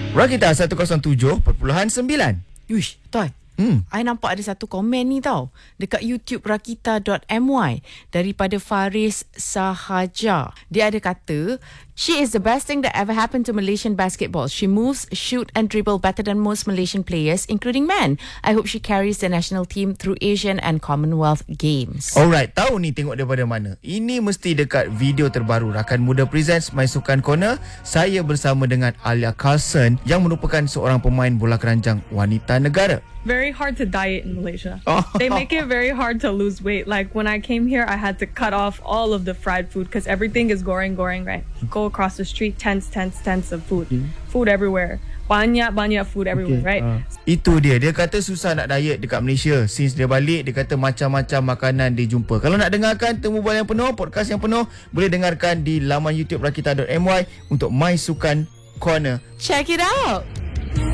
Rakita 107.9. Uish, Toy. I nampak ada satu komen ni tau dekat YouTube rakita.my daripada Faris Sahaja. Dia ada kata, "She is the best thing that ever happened to Malaysian basketball. She moves, shoot and dribble better than most Malaysian players, including men. I hope she carries the national team through Asian and Commonwealth Games." Alright, tahu ni tengok daripada mana? Ini mesti dekat video terbaru Rakan Muda Presents My Sukan Corner. Saya bersama dengan Alia Carlson yang merupakan seorang pemain bola keranjang wanita negara. Very hard to diet in Malaysia. They make it very hard to lose weight. Like when I came here, I had to cut off all of the fried food because everything is goreng, right? Go across the street, tents of food. Food everywhere. Banyak food everywhere, right? Itu dia. Dia kata susah nak diet dekat Malaysia. Since dia balik, dia kata macam-macam makanan dia jumpa. Kalau nak dengarkan Temu Bola yang penuh, podcast yang penuh, boleh dengarkan di laman YouTube rakita.my untuk My Sukan Corner. Check it out.